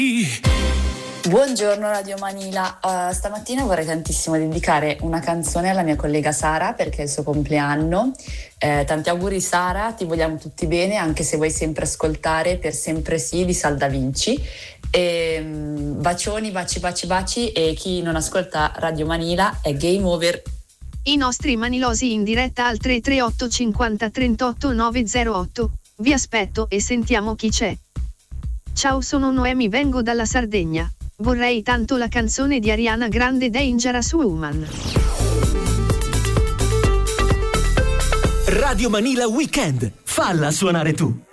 Buongiorno Radio Manila, stamattina vorrei tantissimo dedicare una canzone alla mia collega Sara perché è il suo compleanno. Tanti auguri Sara, ti vogliamo tutti bene anche se vuoi sempre ascoltare Per sempre sì di Sal Da Vinci. Bacioni, baci e chi non ascolta Radio Manila è game over. I nostri manilosi in diretta al 338 50 38 908. Vi aspetto e sentiamo chi c'è. Ciao, sono Noemi, vengo dalla Sardegna. Vorrei tanto la canzone di Ariana Grande Dangerous Woman. Radio Manila Weekend, falla suonare tu.